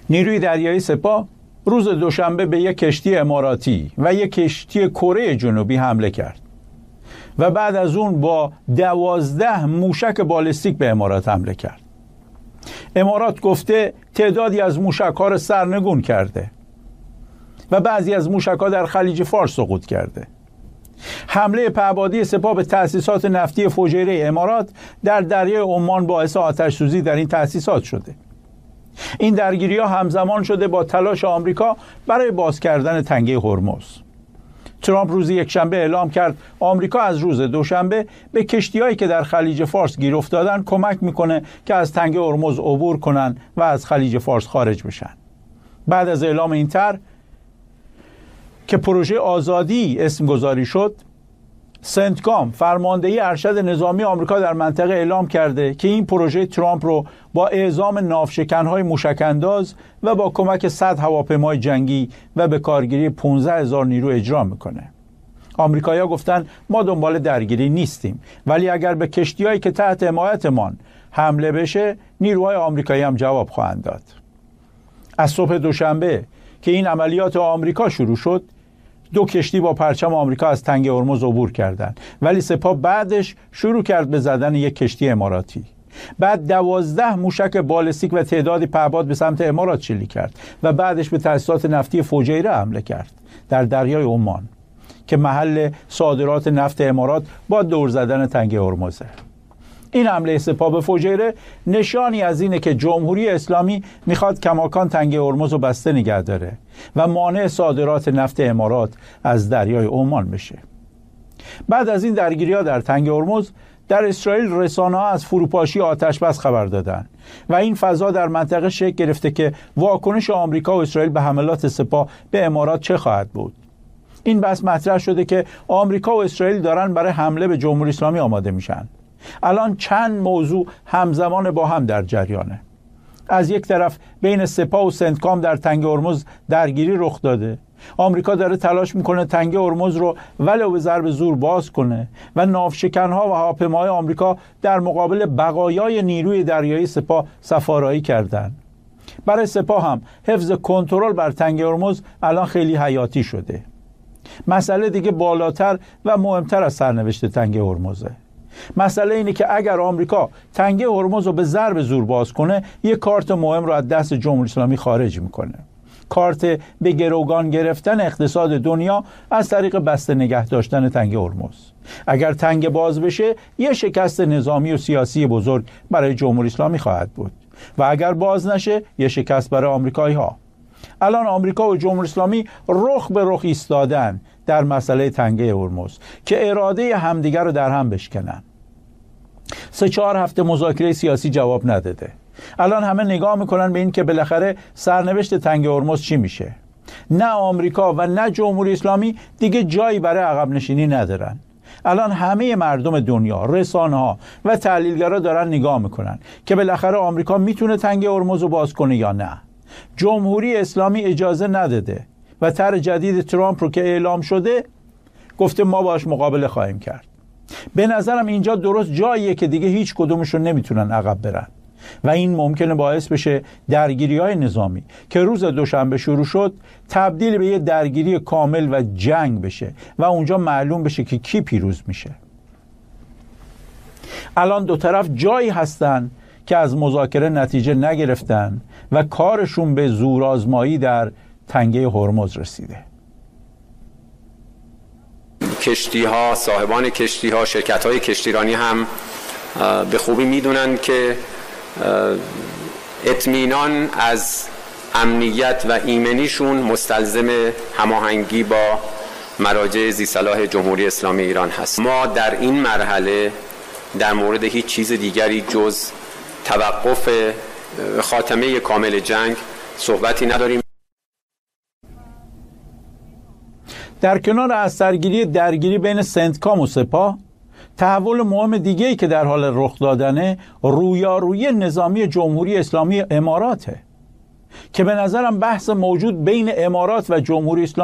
نیروی دریایی سپاه روز دوشنبه به یک کشتی اماراتی و یک کشتی کره جنوبی حمله کرد و بعد از اون با 12 موشک بالستیک به امارات حمله کرد. امارات گفته تعدادی از موشک‌ها را سرنگون کرده و بعضی از موشک‌ها در خلیج فارس سقوط کرده. حمله پهپادی سپاه به تأسیسات نفتی فجیره امارات در دریای عمان باعث آتش‌سوزی در این تأسیسات شده. این درگیری‌ها همزمان شده با تلاش آمریکا برای باز کردن تنگه هرمز. ترامپ روز یکشنبه اعلام کرد آمریکا از روز دوشنبه به کشتی‌هایی که در خلیج فارس گیر افتادن کمک میکنه که از تنگه هرمز عبور کنن و از خلیج فارس خارج بشن. بعد از اعلام این طرح که پروژه آزادی اسم گذاری شد، سنتکام فرماندهی ارشد نظامی آمریکا در منطقه اعلام کرده که این پروژه ترامپ رو با اعزام ناوشکن‌های موشک‌انداز و با کمک 100 هواپیمای جنگی و به کارگیری 15,000 نیرو اجرا میکنه. آمریکایی‌ها گفتن ما دنبال درگیری نیستیم، ولی اگر به کشتی‌هایی که تحت حمایتمان حمله بشه، نیروهای آمریکایی هم جواب خواهند داد. از صبح دوشنبه که این عملیات آمریکا شروع شد، 2 کشتی با پرچم آمریکا از تنگه هرمز عبور کردند، ولی سپاه بعدش شروع کرد به زدن یک کشتی اماراتی. بعد 12 موشک بالستیک و تعدادی پهپاد به سمت امارات شلیک کرد و بعدش به تأسیسات نفتی فجیره حمله کرد در دریای عمان که محل صادرات نفت امارات با دور زدن تنگه هرمزه. این حمله سپاه به فجیره نشانی از اینه که جمهوری اسلامی میخواد کماکان تنگه هرمز رو بسته نگه داره و مانع صادرات نفت امارات از دریای عمان بشه. بعد از این درگیری‌ها در تنگه هرمز، در اسرائیل رسانه‌ها از فروپاشی آتش بس خبر دادن و این فضا در منطقه شکل گرفته که واکنش آمریکا و اسرائیل به حملات سپاه به امارات چه خواهد بود. این بحث مطرح شده که آمریکا و اسرائیل دارن برای حمله به جمهوری اسلامی آماده میشن. الان چند موضوع همزمان با هم در جریانه. از یک طرف بین سپاه و سنتکام در تنگه هرمز درگیری رخ داده. آمریکا داره تلاش میکنه تنگه هرمز رو ولو به ضرب زور باز کنه و ناوشکن‌ها و هواپیماهای آمریکا در مقابل بقایای نیروی دریایی سپاه سفارایی کردند. برای سپاه هم حفظ کنترل بر تنگه هرمز الان خیلی حیاتی شده. مسئله دیگه بالاتر و مهمتر از سرنوشت تنگه هرمزه. مسئله اینه که اگر آمریکا تنگه هرمز رو به ضرب زور باز کنه، یک کارت مهم رو از دست جمهوری اسلامی خارج میکنه. کارت به گروگان گرفتن اقتصاد دنیا از طریق بسته نگه داشتن تنگه هرمز. اگر تنگه باز بشه، یه شکست نظامی و سیاسی بزرگ برای جمهوری اسلامی خواهد بود و اگر باز نشه، یه شکست برای آمریکایی ها. الان آمریکا و جمهوری اسلامی رخ به رخ ایستادن در مسئله تنگه هرمز که اراده همدیگر رو در هم بشکنن. 3-4 هفته مذاکره سیاسی جواب نداده. الان همه نگاه میکنن به این که بالاخره سرنوشت تنگه هرمز چی میشه. نه آمریکا و نه جمهوری اسلامی دیگه جایی برای عقب نشینی ندارن. الان همه مردم دنیا، رسانه‌ها و تحلیلگرا دارن نگاه میکنن که بالاخره آمریکا میتونه تنگه هرمز رو باز کنه یا نه. جمهوری اسلامی اجازه نداده و طرح جدید ترامپ رو که اعلام شده گفته ما باش مقابله خواهیم کرد. به نظرم اینجا درست جاییه که دیگه هیچ کدومشون نمیتونن عقب برن و این ممکنه باعث بشه درگیری‌های نظامی که روز دوشنبه شروع شد تبدیل به یه درگیری کامل و جنگ بشه و اونجا معلوم بشه که کی پیروز میشه. الان دو طرف جایی هستن که از مذاکره نتیجه نگرفتن و کارشون به زورآزمایی در تنگه هرمز رسیده. کشتی‌ها، صاحبان کشتی‌ها، شرکت‌های کشتیرانی هم به خوبی میدونن که اطمینان از امنیت و ایمنیشون مستلزم هماهنگی با مراجع ذی‌صلاح جمهوری اسلامی ایران هست. ما در این مرحله در مورد هیچ چیز دیگری جز توقف خاتمه کامل جنگ صحبتی نداریم. در کنار از درگیری بین سنتکام و سپاه، تحول مهم دیگه‌ای که در حال رخ دادنه رویارویی نظامی جمهوری اسلامی اماراته که به نظرم بحث موجود بین امارات و جمهوری اسلامی